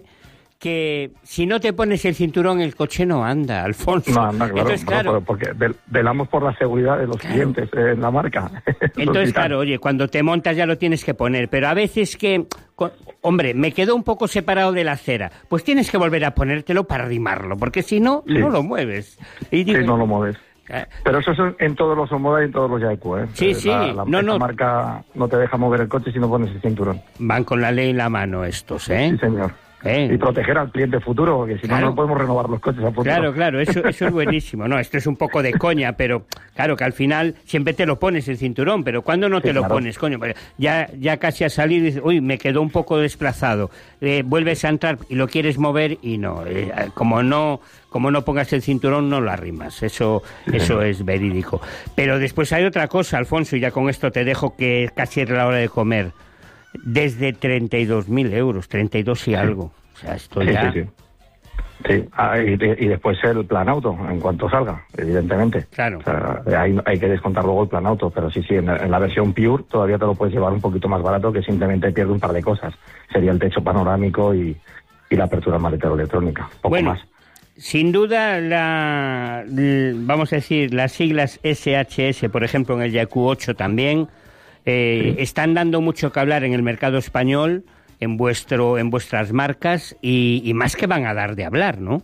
Que si no te pones el cinturón, el coche no anda, Alfonso. No anda, claro, Entonces, claro no, porque velamos por la seguridad de los claro. clientes en la marca. Entonces, claro, oye, cuando te montas ya lo tienes que poner, pero a veces que, hombre, me quedó un poco separado de la acera, pues tienes que volver a ponértelo para arrimarlo, porque si no, sí. no lo mueves. Y digo, sí, no lo mueves. Pero eso es en todos los Omoda y en todos los Y Q, ¿eh? Sí, sí. La, la, no, no. marca no te deja mover el coche si no pones el cinturón. Van con la ley en la mano estos, ¿eh? Sí, señor. ¿Eh? Y proteger al cliente futuro, porque si claro. no, no podemos renovar los coches a futuro. Claro, claro, eso, eso es buenísimo. No, esto es un poco de coña, pero claro que al final siempre te lo pones el cinturón, pero cuando no sí, te lo claro. pones, coño, ya, ya casi a salir dices, uy, me quedó un poco desplazado. Eh, vuelves a entrar y lo quieres mover y no, eh, como no, como no pongas el cinturón no lo arrimas. Eso, sí, eso es verídico. Pero después hay otra cosa, Alfonso, y ya con esto te dejo que casi es la hora de comer. Desde treinta y dos mil euros, treinta y dos y sí. algo. O sea, esto sí, ya... Sí, sí. sí. Ah, y, y después el plan auto, en cuanto salga, evidentemente. Claro. O sea, hay, hay que descontar luego el plan auto, pero sí, sí, en la, en la versión Pure todavía te lo puedes llevar un poquito más barato, que simplemente pierde un par de cosas. Sería el techo panorámico y, y la apertura maletero electrónica. Poco bueno. más. Sin duda, la, vamos a decir, las siglas S H S, por ejemplo, en el Y Q ocho también, eh, sí. están dando mucho que hablar en el mercado español, en vuestro, en vuestras marcas, y, y más que van a dar de hablar, ¿no?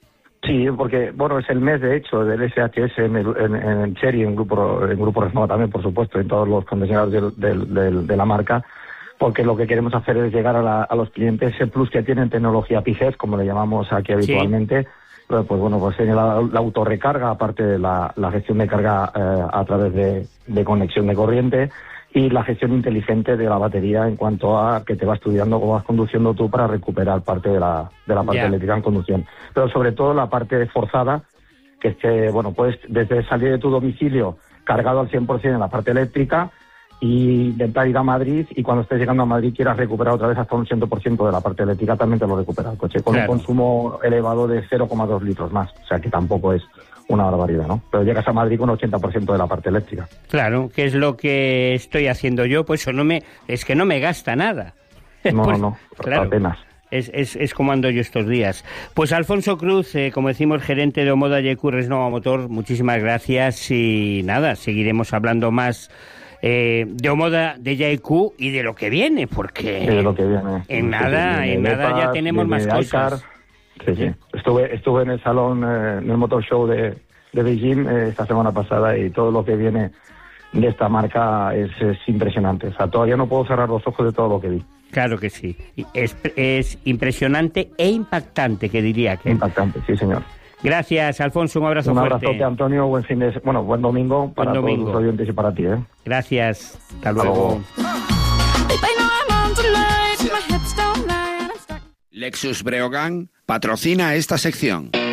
Sí, porque, bueno, es el mes, de hecho, del S H S en, el, en, en Chery, en Grupo, en Grupo Resnova también, por supuesto, en todos los concesionarios del, del, del, de la marca, porque lo que queremos hacer es llegar a, la, a los clientes ese plus que tienen tecnología P I G E S, como le llamamos aquí habitualmente, sí. pues, pues bueno, pues tiene la, la autorrecarga, aparte de la, la gestión de carga eh, a través de, de conexión de corriente, y la gestión inteligente de la batería en cuanto a que te va estudiando cómo vas conduciendo tú para recuperar parte de la, de la parte Yeah. eléctrica en conducción. Pero sobre todo la parte forzada, que es que, bueno, puedes desde salir de tu domicilio cargado al cien por ciento en la parte eléctrica y intentar ir a Madrid, y cuando estés llegando a Madrid quieras recuperar otra vez hasta un cien por ciento de la parte eléctrica, también te lo recupera el coche, con Claro. un consumo elevado de cero coma dos litros más. O sea que tampoco es una barbaridad, ¿no? Pero llegas a Madrid con ochenta por ciento de la parte eléctrica. Claro, que es lo que estoy haciendo yo, pues eso no me, es que no me gasta nada. No, Pues, no, no, claro. apenas. Es, es, es como ando yo estos días. Pues Alfonso Cruz, eh, como decimos, gerente de Omoda Y Q Resnova Motor, muchísimas gracias y nada, seguiremos hablando más eh, de Omoda, de Y Q y de lo que viene, porque Sí, de lo que viene. en nada, Sí, sí, en de nada ya Leopard, tenemos de- más de cosas. iCar. Sí, sí. Estuve, estuve en el salón, eh, en el Motor Show de, de Beijing eh, esta semana pasada, y todo lo que viene de esta marca es, es impresionante. O sea, todavía no puedo cerrar los ojos de todo lo que vi. Claro que sí. Y Es, es impresionante e impactante, que diría que. Impactante, sí, señor. Gracias, Alfonso, un abrazo Un fuerte. abrazote, Antonio. Buen fin de se- bueno, buen domingo para domingo. todos los oyentes y para ti, ¿eh? Gracias. Hasta Hasta luego. Lexus Breogán patrocina esta sección.